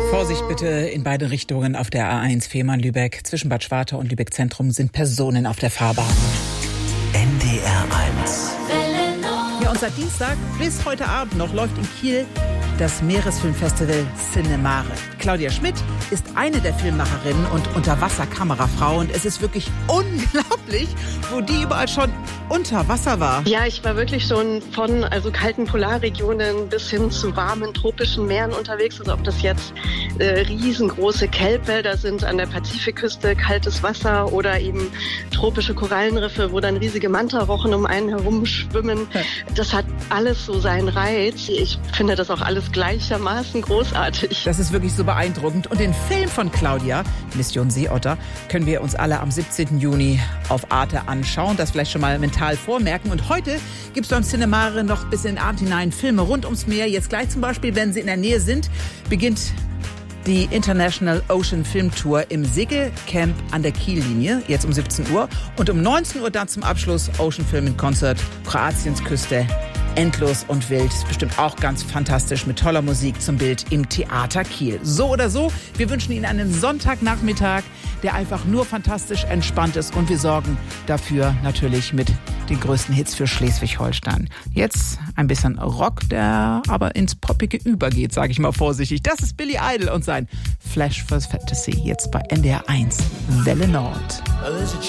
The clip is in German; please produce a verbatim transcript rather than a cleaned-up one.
Vorsicht bitte in beide Richtungen auf der A eins Fehmarn-Lübeck. Zwischen Bad Schwartau und Lübeck-Zentrum sind Personen auf der Fahrbahn. N D R eins. Ja, und seit Dienstag bis heute Abend noch läuft in Kiel das Meeresfilmfestival Cinemare. Claudia Schmidt ist eine der Filmemacherinnen und Unterwasserkamerafrau. Und es ist wirklich unglaublich, wo die überall schon unter Wasser war. Ja, ich war wirklich schon von also kalten Polarregionen bis hin zu warmen tropischen Meeren unterwegs. Also ob das jetzt äh, riesengroße Kelbwälder sind an der Pazifikküste, kaltes Wasser oder eben tropische Korallenriffe, wo dann riesige Mantarochen um einen herum schwimmen. Das hat alles so seinen Reiz. Ich finde das auch alles gleichermaßen großartig. Das ist wirklich so beeindruckend. Und den Film von Claudia, Mission Seeotter, können wir uns alle am siebzehnten Juni auf Arte anschauen. Das vielleicht schon mal mental vormerken. Und heute gibt es beim Cinemare noch bis in den Abend hinein Filme rund ums Meer. Jetzt gleich zum Beispiel, wenn Sie in der Nähe sind, beginnt die International Ocean Film Tour im Segelcamp an der Kiellinie, jetzt um siebzehn Uhr. Und um neunzehn Uhr dann zum Abschluss Ocean Film in Concert, Kroatiens Küste. Endlos und wild. Ist bestimmt auch ganz fantastisch mit toller Musik zum Bild im Theater Kiel. So oder so, wir wünschen Ihnen einen Sonntagnachmittag, der einfach nur fantastisch entspannt ist. Und wir sorgen dafür natürlich mit den größten Hits für Schleswig-Holstein. Jetzt ein bisschen Rock, der aber ins Poppige übergeht, sage ich mal vorsichtig. Das ist Billy Idol und sein Flash for Fantasy. Jetzt bei N D R eins Welle Nord.